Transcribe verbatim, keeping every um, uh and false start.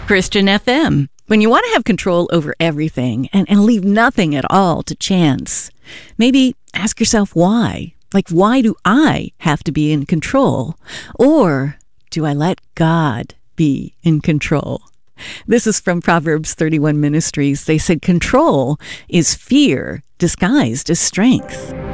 Christian F M. When you want to have control over everything and, and leave nothing at all to chance, maybe ask yourself why. Like, why do I have to be in control? Or do I let God be in control? This is from Proverbs thirty-one Ministries. They said control is fear disguised as strength.